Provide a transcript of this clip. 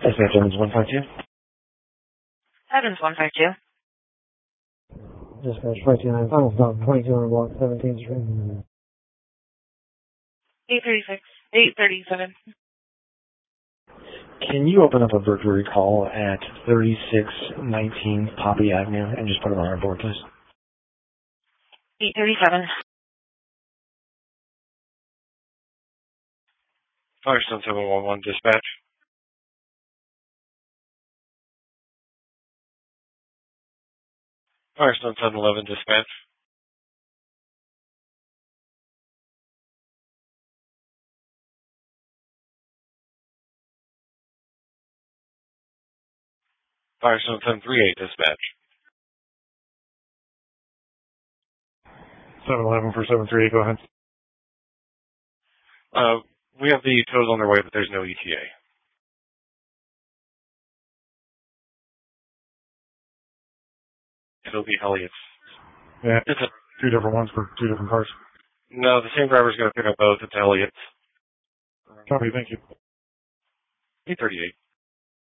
Dispatch Evans 152. Evans 152. Dispatch 529, final stop, 2200 block 17th Street. 836. 837. Can you open up a burglary call at 3619 Poppy Avenue and just put it on our board, please? 837. Firestone 711 dispatch. Firestone 711 dispatch. Firestone 738 dispatch. 711 for 738, go ahead. We have the tows on their way, but there's no ETA. It'll be Elliott's. Yeah, it's two different ones for two different cars. No, the same driver's going to pick up both. It's Elliott's. Copy, thank you. 838.